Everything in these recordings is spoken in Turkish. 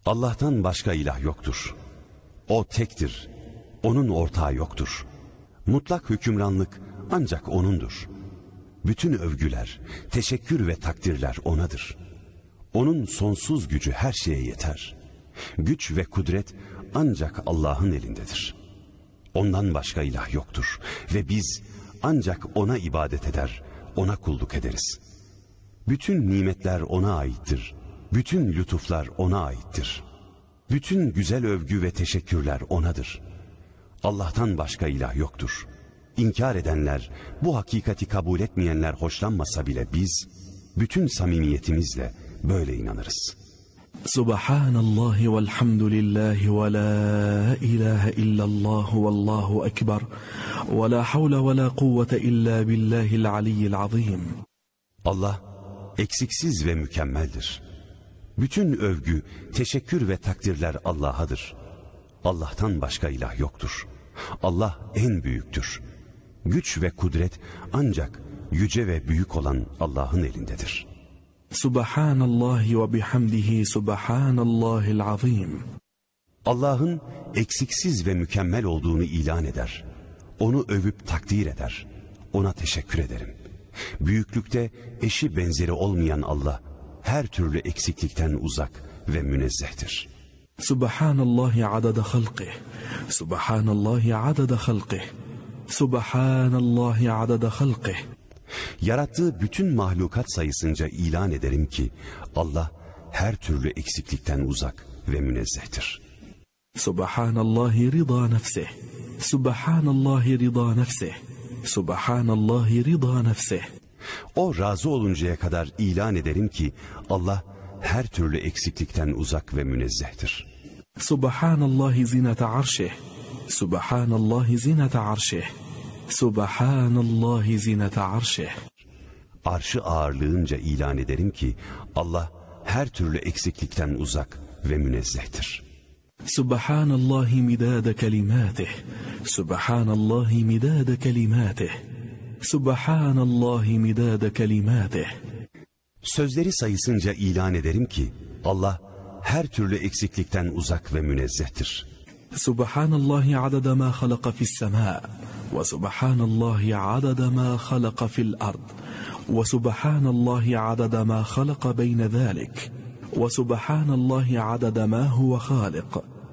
Allah'tan başka ilah yoktur. O tektir. Onun ortağı yoktur. Mutlak hükümranlık ancak O'nundur. Bütün övgüler, teşekkür ve takdirler O'nadır. O'nun sonsuz gücü her şeye yeter. Güç ve kudret ancak Allah'ın elindedir. Ondan başka ilah yoktur ve biz ancak O'na ibadet eder, O'na kulluk ederiz. Bütün nimetler O'na aittir. Bütün lütuflar O'na aittir. Bütün güzel övgü ve teşekkürler O'nadır. Allah'tan başka ilah yoktur. İnkar edenler, bu hakikati kabul etmeyenler hoşlanmasa bile biz, bütün samimiyetimizle böyle inanırız. Subhanallahi velhamdülillahi ve la ilahe illallah vallahu ekber ve la havle ve la kuvvete illa billahil aliyyil azim. Allah eksiksiz ve mükemmeldir. Bütün övgü, teşekkür ve takdirler Allah'adır. Allah'tan başka ilah yoktur. Allah en büyüktür. Güç ve kudret ancak yüce ve büyük olan Allah'ın elindedir. Subhanallahi ve bihamdihi subhanallahil azim. Allah'ın eksiksiz ve mükemmel olduğunu ilan eder. Onu övüp takdir eder. Ona teşekkür ederim. Büyüklükte eşi benzeri olmayan Allah, her türlü eksiklikten uzak ve münezzehtir. Subhanallahi adada halqih. Subhanallahi adada halqih. Subhanallahi adada halqih. Yarattığı bütün mahlukat sayısınca ilan ederim ki Allah her türlü eksiklikten uzak ve münezzehtir. Subhanallahi rida nefsih. Subhanallahi rida nefsih. Subhanallahi rida nefsih. O razı oluncaya kadar ilan ederim ki Allah her türlü eksiklikten uzak ve münezzehtir. Subhanallahi zinete arşih. Subhanallahi zinete arşih. Subhanallahi zinete arşih. Arşı ağırlığınca ilan ederim ki Allah her türlü eksiklikten uzak ve münezzehtir. Subhanallahi midade kelimatih. Subhanallahi midade kelimatih. Subhanallahi midade kelimatih. Sözleri sayısınca ilan ederim ki Allah her türlü eksiklikten uzak ve münezzehtir. Subhanallahi adada ma halaka fis sema ve subhanallahi adada ma halaka fil ard ve subhanallahi adada ma halaka beyne zalik ve subhanallahi adada ma huve halik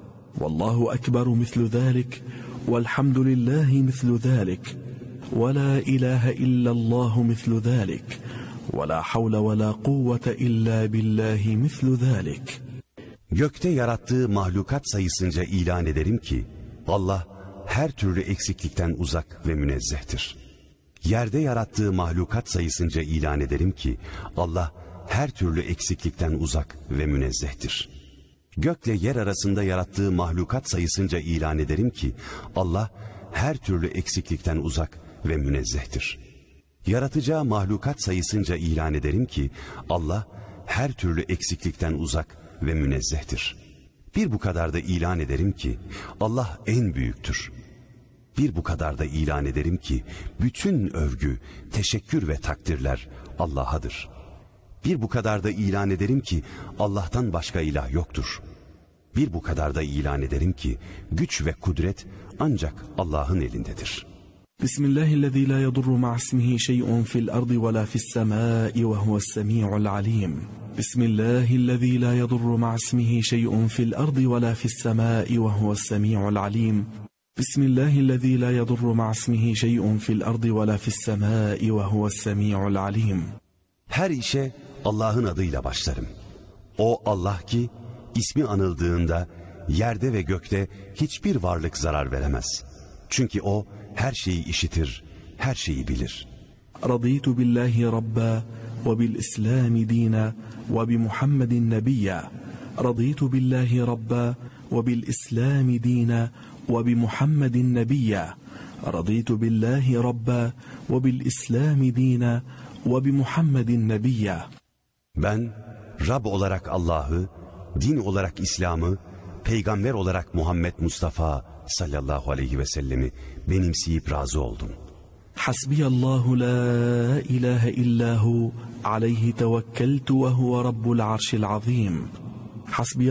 vallahu ekberu mislu zalik velhamdülillahi mislu zalik ve la ilahe illallahu mislu zalik ve la havle ve la kuvvete illa billahi mislu zalik. Gökte yarattığı mahlukat sayısınca ilan ederim ki Allah her türlü eksiklikten uzak ve münezzehtir. Yerde yarattığı mahlukat sayısınca ilan ederim ki Allah her türlü eksiklikten uzak ve münezzehtir. Gökle yer arasında yarattığı mahlukat sayısınca ilan ederim ki Allah her türlü eksiklikten uzak ve münezzehtir. Yaratacağı mahlukat sayısınca ilan ederim ki Allah her türlü eksiklikten uzak ve münezzehtir. Bir bu kadar da ilan ederim ki Allah en büyüktür. Bir bu kadar da ilan ederim ki bütün övgü, teşekkür ve takdirler Allah'adır. Bir bu kadar da ilan ederim ki Allah'tan başka ilah yoktur. Bir bu kadar da ilan ederim ki güç ve kudret ancak Allah'ın elindedir. Bismillahillezî lâ yadurru ma'asmihi şey'un fil ardı ve lâ fissemâi ve huves-semî'ul alîm. Bismillahillezî lâ yadurru ma'asmihi şey'un fil ardı ve lâ fissemâi ve huves-semî'ul alîm. Bismillahillezî lâ yadurru ma'asmihi şey'un fil ardı ve lâ fissemâi ve huves-semî'ul alîm. Her işe Allah'ın adıyla başlarım. O Allah ki ismi anıldığında yerde ve gökte hiçbir varlık zarar veremez. Çünkü o her şeyi işitir, her şeyi bilir. Raditu billahi rabba ve bil İslami dina ve bi Muhammedin nebiyya. Raditu billahi rabba ve bil İslami dina ve bi Muhammedin nebiyya. Raditu billahi rabba ve bil İslami dina ve bi Muhammedin nebiyya. Ben Rab olarak Allah'ı, din olarak İslam'ı, peygamber olarak Muhammed Mustafa sallallahu aleyhi ve sellemi benimseyip razı oldum. Hasbiyallahu la ilahe illahu aleyhi tevekkeltu ve huve rabbul arşil azim.